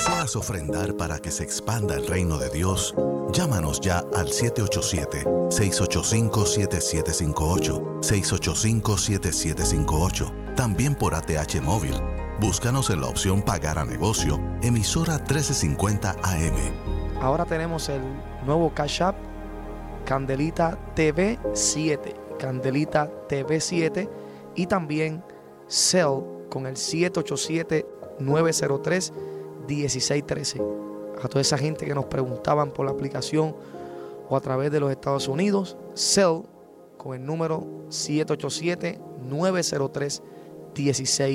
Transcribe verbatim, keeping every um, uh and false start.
¿Deseas ofrendar para que se expanda el reino de Dios? Llámanos ya al siete ocho siete, seis ocho cinco, siete siete cinco ocho, seis ocho cinco, siete siete cinco ocho. También por A T H Móvil. Búscanos en la opción Pagar a Negocio, emisora trece cincuenta A M. Ahora tenemos el nuevo Cash App, Candelita T V siete. Candelita T V siete. Y también Cell con el siete ocho siete, nueve cero tres, uno seis uno tres. A toda esa gente que nos preguntaban por la aplicación o a través de los Estados Unidos, Cell con el número siete ocho siete, nueve cero tres, uno seis